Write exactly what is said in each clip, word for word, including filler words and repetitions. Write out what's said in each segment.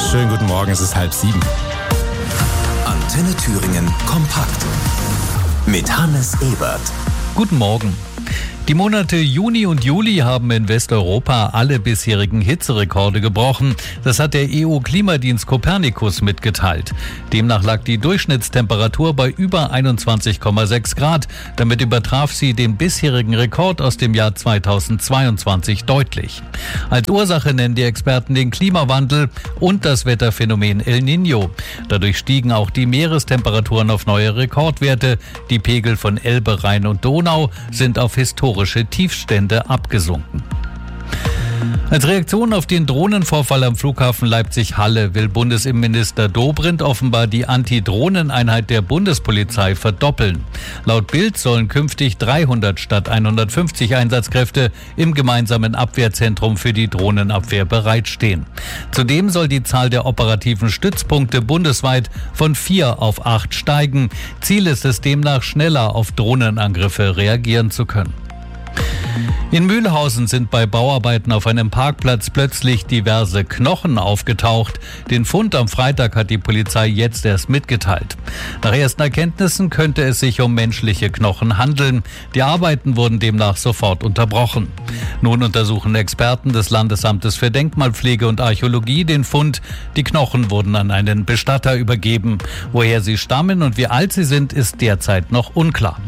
Schönen guten Morgen, es ist halb sieben. Antenne Thüringen kompakt mit Hannes Ebert. Guten Morgen. Die Monate Juni und Juli haben in Westeuropa alle bisherigen Hitzerekorde gebrochen. Das hat der E U-Klimadienst Copernicus mitgeteilt. Demnach lag die Durchschnittstemperatur bei über einundzwanzig Komma sechs Grad. Damit übertraf sie den bisherigen Rekord aus dem Jahr zweitausendzweiundzwanzig deutlich. Als Ursache nennen die Experten den Klimawandel und das Wetterphänomen El Niño. Dadurch stiegen auch die Meerestemperaturen auf neue Rekordwerte. Die Pegel von Elbe, Rhein und Donau sind auf historische Tiefstände abgesunken. Als Reaktion auf den Drohnenvorfall am Flughafen Leipzig-Halle will Bundesinnenminister Dobrindt offenbar die Anti-Drohnen-Einheit der Bundespolizei verdoppeln. Laut Bild sollen künftig dreihundert statt hundertfünfzig Einsatzkräfte im gemeinsamen Abwehrzentrum für die Drohnenabwehr bereitstehen. Zudem soll die Zahl der operativen Stützpunkte bundesweit von vier auf acht steigen. Ziel ist es demnach, schneller auf Drohnenangriffe reagieren zu können. In Mühlhausen sind bei Bauarbeiten auf einem Parkplatz plötzlich diverse Knochen aufgetaucht. Den Fund am Freitag hat die Polizei jetzt erst mitgeteilt. Nach ersten Erkenntnissen könnte es sich um menschliche Knochen handeln. Die Arbeiten wurden demnach sofort unterbrochen. Nun untersuchen Experten des Landesamtes für Denkmalpflege und Archäologie den Fund. Die Knochen wurden an einen Bestatter übergeben. Woher sie stammen und wie alt sie sind, ist derzeit noch unklar.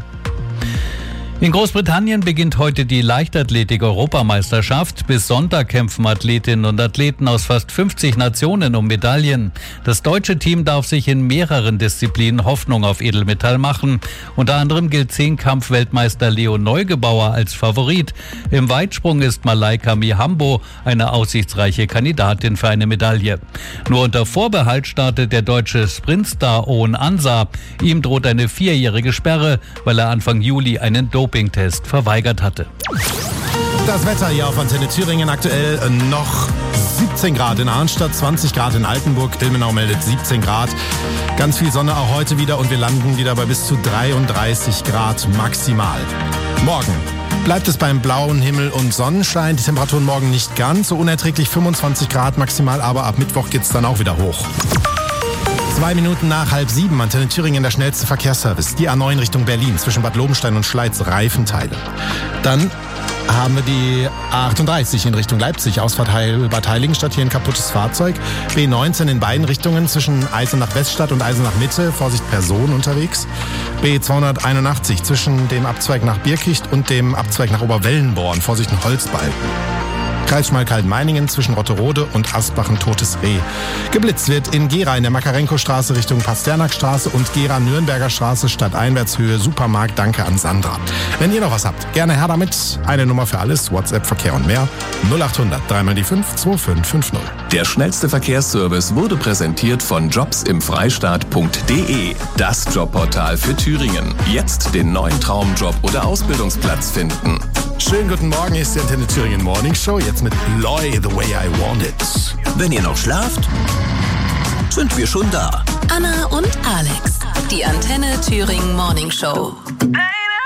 In Großbritannien beginnt heute die Leichtathletik-Europameisterschaft. Bis Sonntag kämpfen Athletinnen und Athleten aus fast fünfzig Nationen um Medaillen. Das deutsche Team darf sich in mehreren Disziplinen Hoffnung auf Edelmetall machen. Unter anderem gilt Zehnkampf-Weltmeister Leo Neugebauer als Favorit. Im Weitsprung ist Malaika Mihambo eine aussichtsreiche Kandidatin für eine Medaille. Nur unter Vorbehalt startet der deutsche Sprintstar Owen Ansah. Ihm droht eine vierjährige Sperre, weil er Anfang Juli einen Dopingtest verweigert hatte. Das Wetter hier auf Antenne Thüringen aktuell noch siebzehn Grad in Arnstadt, zwanzig Grad in Altenburg, Ilmenau meldet siebzehn Grad. Ganz viel Sonne auch heute wieder und wir landen wieder bei bis zu dreiunddreißig Grad maximal. Morgen bleibt es beim blauen Himmel und Sonnenschein. Die Temperaturen morgen nicht ganz so unerträglich, fünfundzwanzig Grad maximal, aber ab Mittwoch geht's dann auch wieder hoch. Zwei Minuten nach halb sieben, Antenne Thüringen, der schnellste Verkehrsservice. Die A neun Richtung Berlin, zwischen Bad Lobenstein und Schleiz, Reifenteile. Dann haben wir die A achtunddreißig in Richtung Leipzig, Ausfahrt Heil, Bad Heiligenstadt, hier ein kaputtes Fahrzeug. B neunzehn in beiden Richtungen, zwischen Eisenach-Weststadt und Eisenach-Mitte, Vorsicht Personen unterwegs. B zweihunderteinundachtzig zwischen dem Abzweig nach Birkicht und dem Abzweig nach Oberwellenborn, Vorsicht ein Holzbalken. Kreis Schmalkalden-Meiningen zwischen Rotterode und Asbachen-Totes Reh. Geblitzt wird in Gera in der Makarenko-Straße Richtung Pasternakstraße und Gera-Nürnberger Straße Stadteinwärtshöhe Supermarkt. Danke an Sandra. Wenn ihr noch was habt, gerne her damit. Eine Nummer für alles, WhatsApp, Verkehr und mehr. null achthundert dreimal die fünf zwei fünf fünf null. Der schnellste Verkehrsservice wurde präsentiert von jobs im freistaat punkt de. Das Jobportal für Thüringen. Jetzt den neuen Traumjob oder Ausbildungsplatz finden. Schönen guten Morgen, hier ist die Antenne Thüringen Morning Show. Jetzt mit Loy, The Way I Want It. Wenn ihr noch schlaft, sind wir schon da. Anna und Alex, die Antenne Thüringen Morning Show. Hey!